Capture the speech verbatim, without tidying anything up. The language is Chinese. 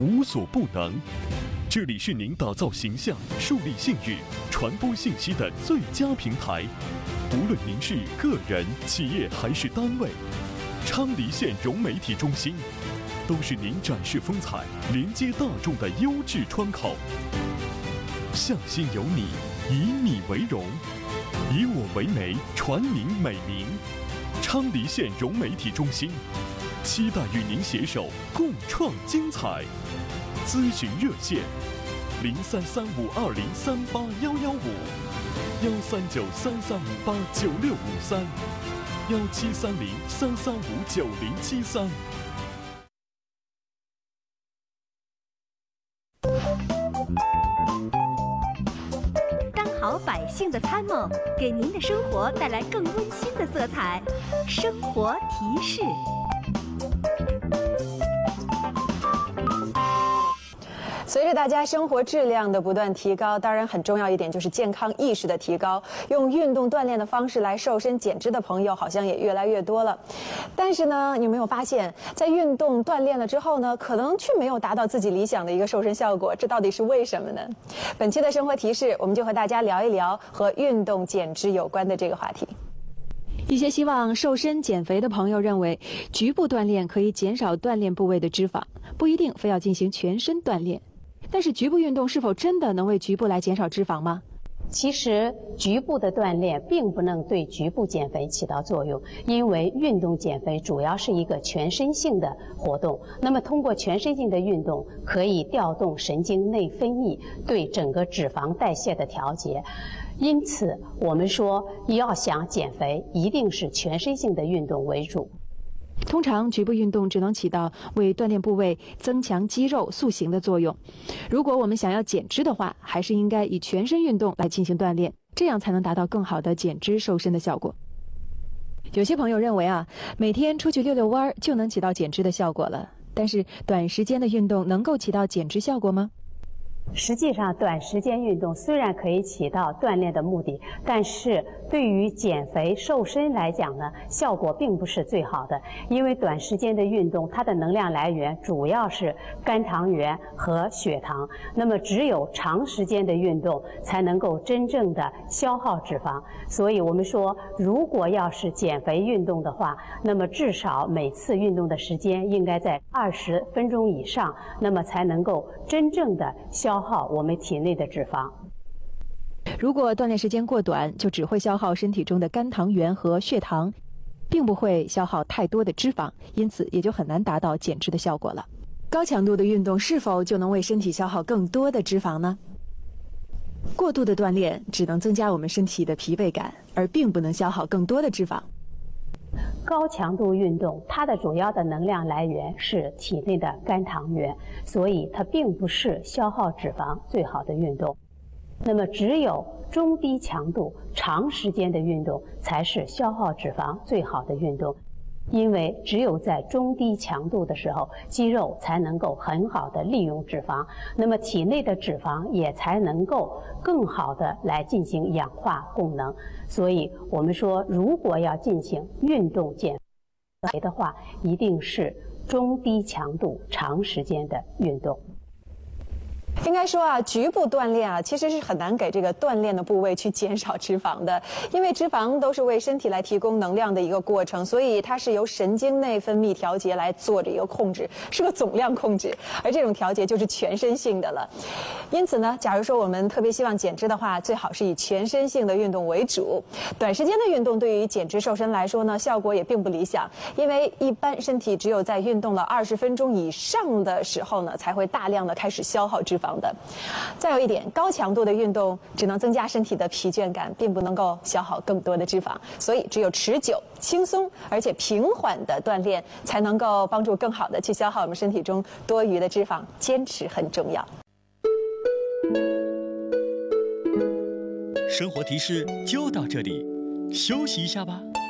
无所不能。这里是您打造形象、树立信誉、传播信息的最佳平台。无论您是个人、企业还是单位，昌黎县融媒体中心都是您展示风采、连接大众的优质窗口。向心有你，以你为荣，以我为媒，传您美名。昌黎县融媒体中心期待与您携手共创精彩。咨询热线：零三三五二零三八幺幺五，幺三九三三五八九六五三，幺七三零三三五九零七三。 当好百姓的参谋，给您的生活带来更温馨的色彩。生活提示。 随着大家生活质量的不断提高，当然很重要一点就是健康意识的提高。用运动锻炼的方式来瘦身减脂的朋友好像也越来越多了。但是呢，你有没有发现，在运动锻炼了之后呢，可能却没有达到自己理想的一个瘦身效果？这到底是为什么呢？本期的生活提示，我们就和大家聊一聊和运动减脂有关的这个话题。一些希望瘦身减肥的朋友认为，局部锻炼可以减少锻炼部位的脂肪，不一定非要进行全身锻炼。但是局部运动是否真的能为局部来减少脂肪吗？ 其实局部的锻炼并不能对局部减肥起到作用，因为运动减肥主要是一个全身性的活动。那么通过全身性的运动，可以调动神经内分泌，对整个脂肪代谢的调节。因此，我们说要想减肥，一定是全身性的运动为主。 通常局部运动只能起到为锻炼部位增强肌肉塑形的作用。如果我们想要减脂的话，还是应该以全身运动来进行锻炼，这样才能达到更好的减脂瘦身的效果。有些朋友认为啊，每天出去溜溜弯就能起到减脂的效果了，但是短时间的运动能够起到减脂效果吗？ 实际上，短时间运动虽然可以起到锻炼的目的，但是对于减肥瘦身来讲呢，效果并不是最好的。因为短时间的运动，它的能量来源主要是肝糖原和血糖。那么，只有长时间的运动才能够真正的消耗脂肪。所以我们说，如果要是减肥运动的话，那么至少每次运动的时间应该在二十分钟以上，那么才能够真正的消耗消耗我们体内的脂肪。 如果锻炼时间过短，就只会消耗身体中的肝糖原和血糖，并不会消耗太多的脂肪，因此也就很难达到减脂的效果了。高强度的运动是否就能为身体消耗更多的脂肪呢？过度的锻炼只能增加我们身体的疲惫感，而并不能消耗更多的脂肪。 高强度运动，它的主要的能量来源是体内的肝糖原，所以它并不是消耗脂肪最好的运动。那么，只有中低强度、长时间的运动才是消耗脂肪最好的运动。因为只有在中低强度的时候，肌肉才能够很好的利用脂肪，那么体内的脂肪也才能够更好的来进行氧化功能。所以我们说，如果要进行运动减肥的话，一定是中低强度、长时间的运动。 应该说啊，局部锻炼啊，其实是很难给这个锻炼的部位去减少脂肪的，因为脂肪都是为身体来提供能量的一个过程，所以它是由神经内分泌调节来做着一个控制，是个总量控制，而这种调节就是全身性的了。因此呢，假如说我们特别希望减脂的话，最好是以全身性的运动为主。短时间的运动对于减脂瘦身来说呢，效果也并不理想，因为一般身体只有在运动了二十分钟以上的时候呢，才会大量的开始消耗脂肪的。再有一点，高强度的运动只能增加身体的疲倦感，并不能够消耗更多的脂肪，所以只有持久、轻松而且平缓的锻炼，才能够帮助更好的去消耗我们身体中多余的脂肪。坚持很重要。 生活提示就到这里，休息一下吧。